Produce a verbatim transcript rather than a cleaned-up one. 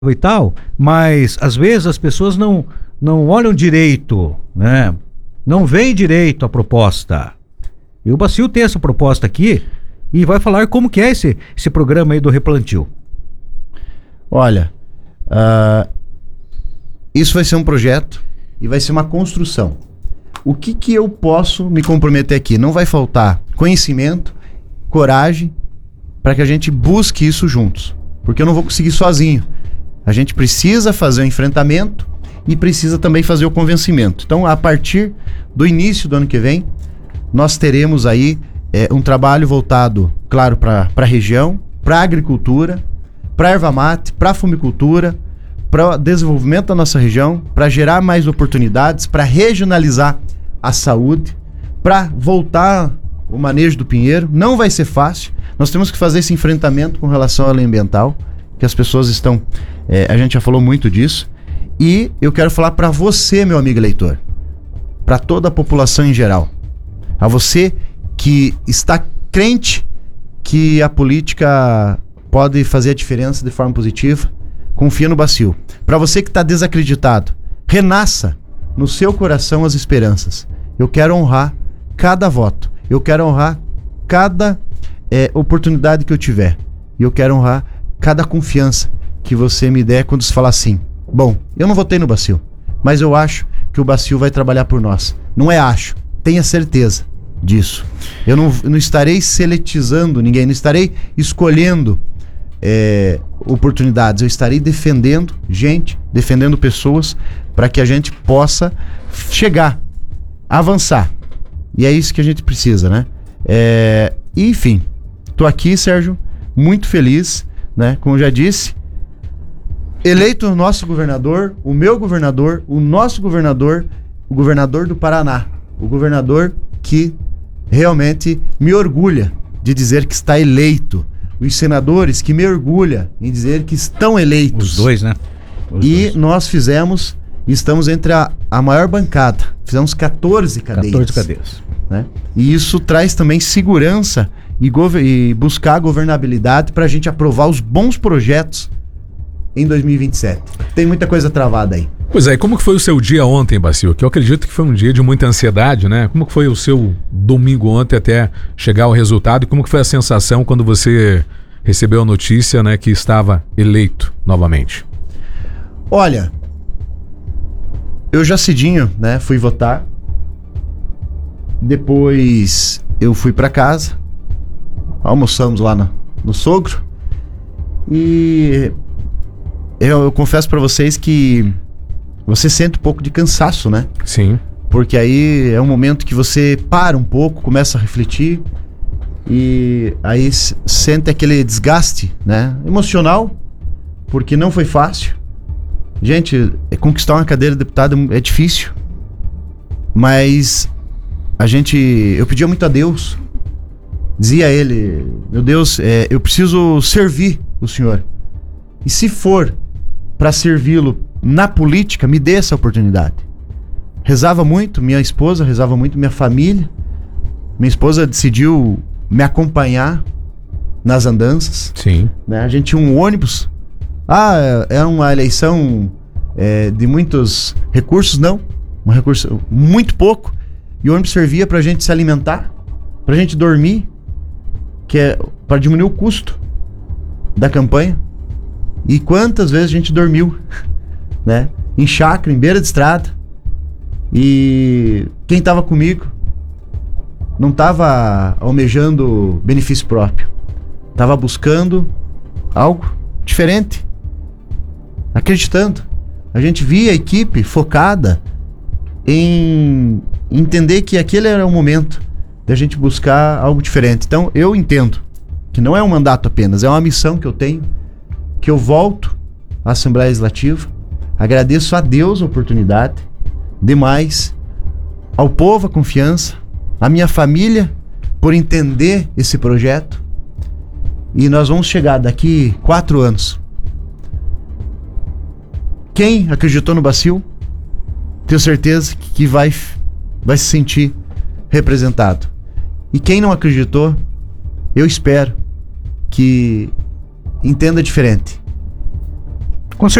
e tal, mas às vezes as pessoas não, não olham direito, né? Não veem direito a proposta. E o Bacil tem essa proposta aqui e vai falar como que é esse, esse programa aí do replantio. Olha, uh, isso vai ser um projeto e vai ser uma construção. O que que eu posso me comprometer aqui? Não vai faltar conhecimento, coragem, para que a gente busque isso juntos. Porque eu não vou conseguir sozinho. A gente precisa fazer o enfrentamento e precisa também fazer o convencimento. Então, a partir do início do ano que vem, nós teremos aí é, um trabalho voltado, claro, para a região, para a agricultura, para a erva mate, para a fumicultura, para o desenvolvimento da nossa região, para gerar mais oportunidades, para regionalizar a saúde, para voltar o manejo do pinheiro. Não vai ser fácil. Nós temos que fazer esse enfrentamento com relação à lei ambiental, que as pessoas estão... É, a gente já falou muito disso. E eu quero falar para você, meu amigo eleitor, para toda a população em geral, a você que está crente que a política pode fazer a diferença de forma positiva, confia no Bacil. Para você que está desacreditado, renasça no seu coração as esperanças. Eu quero honrar cada voto, eu quero honrar cada é, oportunidade que eu tiver, e eu quero honrar cada confiança que você me der quando se falar assim: bom, eu não votei no Bacil, mas eu acho que o Bacil vai trabalhar por nós. Não é acho, tenha certeza disso. Eu não, não estarei seletizando ninguém, não estarei escolhendo é, oportunidades. Eu estarei defendendo gente, defendendo pessoas, para que a gente possa chegar, avançar. E é isso que a gente precisa, né? É, enfim, tô aqui, Sérgio, muito feliz, né? Como eu já disse, eleito o nosso governador, o meu governador, o nosso governador, o governador do Paraná, o governador que realmente me orgulha de dizer que está eleito, os senadores que me orgulha em dizer que estão eleitos. Os dois, né? Os e dois. Nós fizemos, estamos entre a, a maior bancada, fizemos catorze cadeias. catorze cadeias. Né? E isso traz também segurança e, gover- e buscar governabilidade para a gente aprovar os bons projetos em dois mil e vinte e sete. Tem muita coisa travada aí. Pois é, e como que foi o seu dia ontem, Bacil? Que eu acredito que foi um dia de muita ansiedade, né? Como que foi o seu domingo ontem até chegar ao resultado? E como que foi a sensação quando você recebeu a notícia, né, que estava eleito novamente? Olha, eu já cedinho, né, fui votar. Depois eu fui para casa, almoçamos lá no, no sogro. E eu, eu confesso para vocês que você sente um pouco de cansaço, né? Sim. Porque aí é um momento que você para um pouco, começa a refletir e aí s- sente aquele desgaste, né? Emocional, porque não foi fácil. Gente, é, conquistar uma cadeira de deputado é difícil, mas a gente, eu pedia muito a Deus, dizia a ele: meu Deus, é, eu preciso servir o senhor, e se for para servi-lo na política, me dê essa oportunidade. Rezava muito, minha esposa rezava muito, minha família. Minha esposa decidiu me acompanhar nas andanças. Sim. Né? A gente tinha um ônibus. Ah, é uma eleição é, de muitos recursos? Não, um recurso muito pouco. E o ônibus servia pra gente se alimentar, pra gente dormir, que é para diminuir o custo da campanha. E quantas vezes a gente dormiu, né? Em chácara, em beira de estrada. E quem estava comigo não estava almejando benefício próprio, estava buscando algo diferente, acreditando. A gente via a equipe focada em entender que aquele era o momento da gente buscar algo diferente. Então eu entendo que não é um mandato apenas, é uma missão que eu tenho, que eu volto à Assembleia Legislativa. Agradeço a Deus a oportunidade, demais, ao povo a confiança, à minha família por entender esse projeto. E nós vamos chegar daqui quatro anos. Quem acreditou no Bacil, tenho certeza que vai, vai se sentir representado. E quem não acreditou, eu espero que entenda diferente.